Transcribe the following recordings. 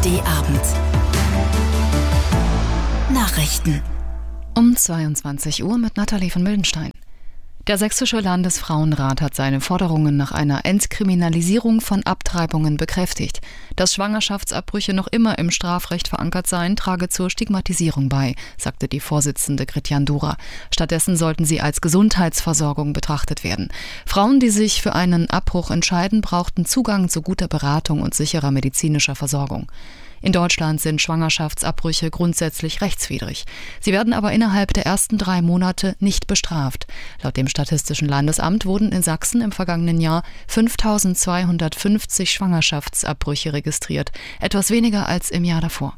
ARD Abend. Nachrichten. Um 22 Uhr mit Nathalie von Mildenstein. Der Sächsische Landesfrauenrat hat seine Forderungen nach einer Entkriminalisierung von Abtreibungen bekräftigt. Dass Schwangerschaftsabbrüche noch immer im Strafrecht verankert seien, trage zur Stigmatisierung bei, sagte die Vorsitzende Gritjan Dura. Stattdessen sollten sie als Gesundheitsversorgung betrachtet werden. Frauen, die sich für einen Abbruch entscheiden, brauchten Zugang zu guter Beratung und sicherer medizinischer Versorgung. In Deutschland sind Schwangerschaftsabbrüche grundsätzlich rechtswidrig. Sie werden aber innerhalb der ersten 3 Monate nicht bestraft. Laut dem Statistischen Landesamt wurden in Sachsen im vergangenen Jahr 5.250 Schwangerschaftsabbrüche registriert, etwas weniger als im Jahr davor.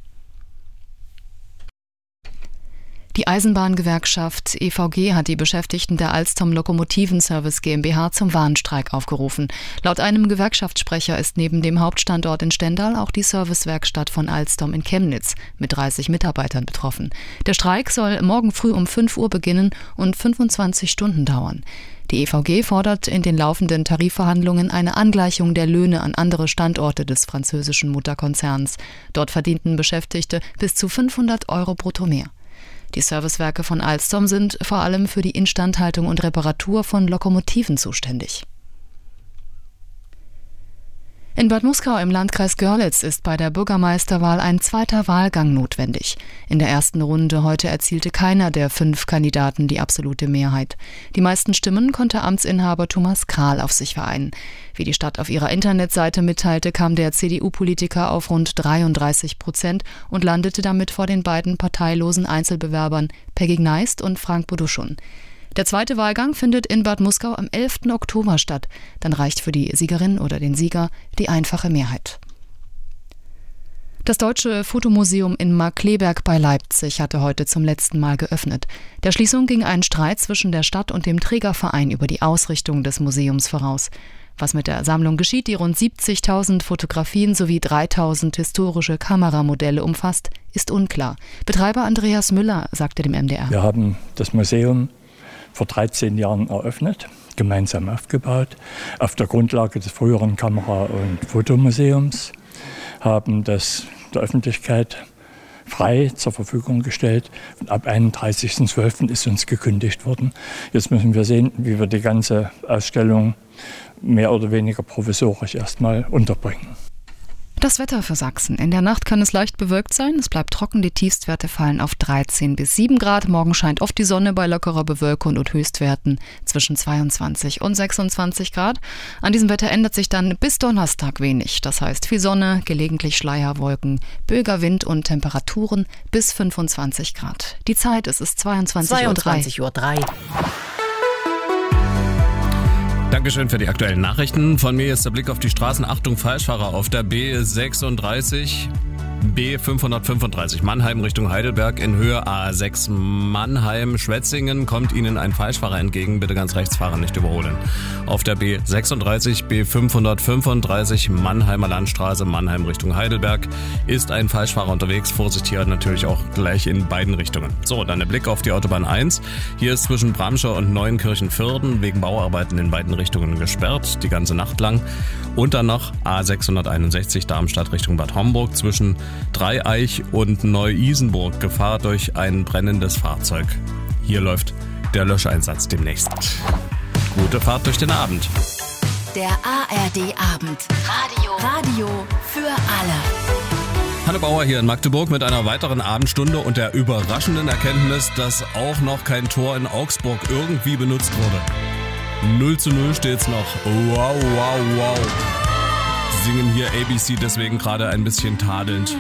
Die Eisenbahngewerkschaft EVG hat die Beschäftigten der Alstom Lokomotivenservice GmbH zum Warnstreik aufgerufen. Laut einem Gewerkschaftssprecher ist neben dem Hauptstandort in Stendal auch die Servicewerkstatt von Alstom in Chemnitz mit 30 Mitarbeitern betroffen. Der Streik soll morgen früh um 5 Uhr beginnen und 25 Stunden dauern. Die EVG fordert in den laufenden Tarifverhandlungen eine Angleichung der Löhne an andere Standorte des französischen Mutterkonzerns. Dort verdienten Beschäftigte bis zu 500 € brutto mehr. Die Servicewerke von Alstom sind vor allem für die Instandhaltung und Reparatur von Lokomotiven zuständig. In Bad Muskau im Landkreis Görlitz ist bei der Bürgermeisterwahl ein zweiter Wahlgang notwendig. In der ersten Runde heute erzielte keiner der 5 Kandidaten die absolute Mehrheit. Die meisten Stimmen konnte Amtsinhaber Thomas Krahl auf sich vereinen. Wie die Stadt auf ihrer Internetseite mitteilte, kam der CDU-Politiker auf rund 33% und landete damit vor den beiden parteilosen Einzelbewerbern Peggy Gneist und Frank Buduschun. Der zweite Wahlgang findet in Bad Muskau am 11. Oktober statt. Dann reicht für die Siegerin oder den Sieger die einfache Mehrheit. Das Deutsche Fotomuseum in Markkleeberg bei Leipzig hatte heute zum letzten Mal geöffnet. Der Schließung ging ein Streit zwischen der Stadt und dem Trägerverein über die Ausrichtung des Museums voraus. Was mit der Sammlung geschieht, die rund 70.000 Fotografien sowie 3.000 historische Kameramodelle umfasst, ist unklar. Betreiber Andreas Müller sagte dem MDR: Wir haben das Museum vor 13 Jahren eröffnet, gemeinsam aufgebaut, auf der Grundlage des früheren Kamera- und Fotomuseums, haben das der Öffentlichkeit frei zur Verfügung gestellt. Und ab 31.12. ist uns gekündigt worden. Jetzt müssen wir sehen, wie wir die ganze Ausstellung mehr oder weniger provisorisch erstmal unterbringen. Das Wetter für Sachsen. In der Nacht kann es leicht bewölkt sein. Es bleibt trocken. Die Tiefstwerte fallen auf 13 bis 7 Grad. Morgen scheint oft die Sonne bei lockerer Bewölkung und Höchstwerten zwischen 22 und 26 Grad. An diesem Wetter ändert sich dann bis Donnerstag wenig. Das heißt viel Sonne, gelegentlich Schleierwolken, böiger Wind und Temperaturen bis 25 Grad. Die Zeit ist 22:03 Uhr. Dankeschön für die aktuellen Nachrichten. Von mir ist der Blick auf die Straßen. Achtung, Falschfahrer auf der B36, B535 Mannheim Richtung Heidelberg in Höhe A6 Mannheim-Schwetzingen kommt Ihnen ein Falschfahrer entgegen. Bitte ganz rechts fahren, nicht überholen. Auf der B36, B535 Mannheimer Landstraße Mannheim Richtung Heidelberg ist ein Falschfahrer unterwegs. Vorsicht hier natürlich auch gleich in beiden Richtungen. So, dann der Blick auf die Autobahn 1. Hier ist zwischen Bramsche und Neuenkirchen-Vierden wegen Bauarbeiten in beiden Richtungen gesperrt, die ganze Nacht lang. Und dann noch A661 Darmstadt Richtung Bad Homburg zwischen Dreieich und Neu-Isenburg. Gefahr durch ein brennendes Fahrzeug. Hier läuft der Löscheinsatz demnächst. Gute Fahrt durch den Abend. Der ARD Abend. Radio für alle. Hanne Bauer hier in Magdeburg mit einer weiteren Abendstunde und der überraschenden Erkenntnis, dass auch noch kein Tor in Augsburg irgendwie benutzt wurde. 0:0 steht's noch. Wow. Singen hier ABC deswegen gerade ein bisschen tadelnd.